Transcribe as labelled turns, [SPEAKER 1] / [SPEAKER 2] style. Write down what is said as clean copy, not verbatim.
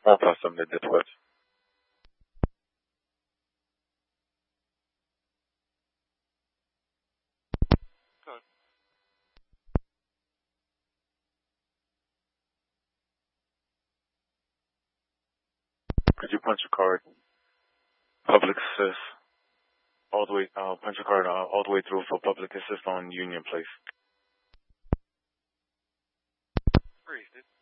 [SPEAKER 1] Submit this web. Could you punch a card? Public assist. All the way, punch a card all the way through for public assist on Union Place.
[SPEAKER 2] Freeze, dude.